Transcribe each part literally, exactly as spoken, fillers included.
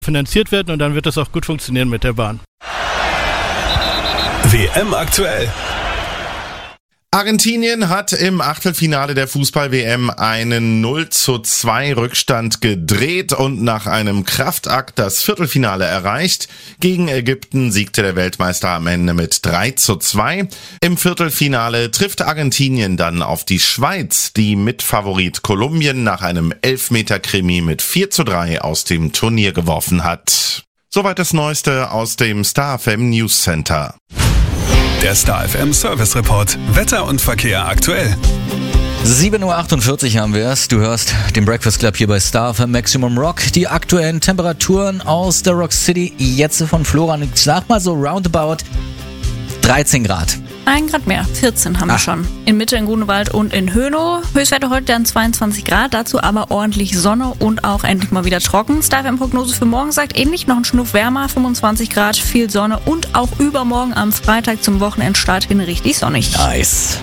finanziert werden und dann wird das auch gut funktionieren mit der Bahn. W M aktuell. Argentinien hat im Achtelfinale der Fußball-W M einen null zu zwei Rückstand gedreht und nach einem Kraftakt das Viertelfinale erreicht. Gegen Ägypten siegte der Weltmeister am Ende mit drei zu zwei. Im Viertelfinale trifft Argentinien dann auf die Schweiz, die Mitfavorit Kolumbien nach einem Elfmeter-Krimi mit vier zu drei aus dem Turnier geworfen hat. Soweit das Neueste aus dem Star F M News Center. Der Star F M Service Report. Wetter und Verkehr aktuell. sieben Uhr achtundvierzig haben wir es. Du hörst den Breakfast Club hier bei Star F M Maximum Rock. Die aktuellen Temperaturen aus der Rock City. Jetzt von Florian. Ich sag mal so roundabout dreizehn Grad. Ein Grad mehr, vierzehn haben wir Ach. schon. In Mitte, in Grunewald und in Hönow. Höchstwerte heute dann zweiundzwanzig Grad, dazu aber ordentlich Sonne und auch endlich mal wieder trocken. Star F M-Prognose für morgen sagt ähnlich, noch ein Schnuff wärmer, fünfundzwanzig Grad, viel Sonne und auch übermorgen am Freitag zum Wochenendstart hin richtig sonnig. Nice.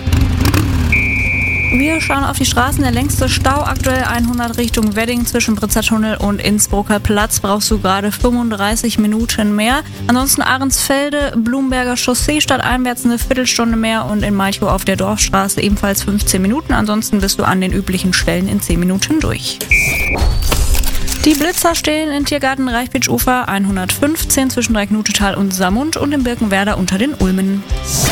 Wir schauen auf die Straßen. Der längste Stau aktuell hundert Richtung Wedding zwischen Britzertunnel und Innsbrucker Platz. Brauchst du gerade fünfunddreißig Minuten mehr. Ansonsten Ahrensfelde, Blumberger Chaussee stadteinwärts eine Viertelstunde mehr und in Malchow auf der Dorfstraße ebenfalls fünfzehn Minuten. Ansonsten bist du an den üblichen Stellen in zehn Minuten durch. Die Blitzer stehen in Tiergarten Reichpitsch-Ufer hundertfünfzehn zwischen Dreiknutetal und Saarmund und in Birkenwerder unter den Ulmen.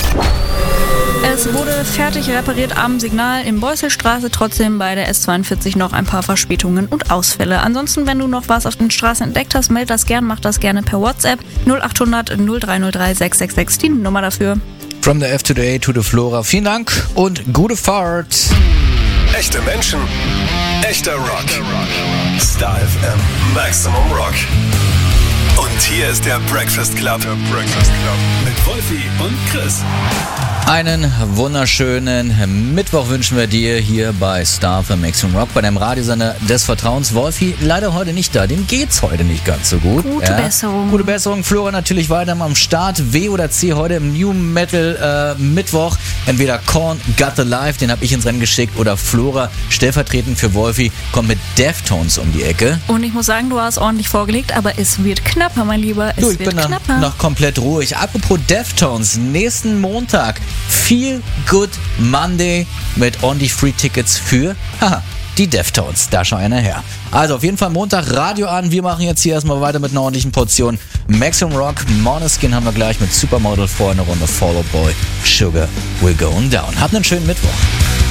Es wurde fertig repariert am Signal in Beusselstraße, trotzdem bei der S zweiundvierzig noch ein paar Verspätungen und Ausfälle. Ansonsten, wenn du noch was auf den Straßen entdeckt hast, meld das gern, mach das gerne per WhatsApp null achthundert null drei null drei sechs sechs sechs, die Nummer dafür. From the F to the A to the Flora. Vielen Dank und gute Fahrt. Echte Menschen, echter Rock. Star F M Maximum Rock. Und hier ist der Breakfast Club. Der Breakfast Club. Mit Wolfi und Chris. Einen wunderschönen Mittwoch wünschen wir dir hier bei Star F M Maximum Rock, bei deinem Radiosender des Vertrauens. Wolfi leider heute nicht da, dem geht's heute nicht ganz so gut. Gute ja. Besserung. Gute Besserung. Flora natürlich weiter am Start. W oder C heute im New Metal äh, Mittwoch. Entweder Korn, Got the Life, den habe ich ins Rennen geschickt, oder Flora, stellvertretend für Wolfi, kommt mit Deftones um die Ecke. Und ich muss sagen, du hast ordentlich vorgelegt, aber es wird knapper, mein Lieber. Es Du, ich wird bin noch, knapper. noch komplett ruhig. Apropos Deftones, nächsten Montag Feel Good Monday mit ordentlich Free Tickets für haha, die Deftones. Da schau einer her. Also auf jeden Fall Montag Radio an. Wir machen jetzt hier erstmal weiter mit einer ordentlichen Portion Maximum Rock. Måneskin haben wir gleich mit Supermodel vor, eine Runde Fall Out Boy. Sugar, we're going down. Habt einen schönen Mittwoch.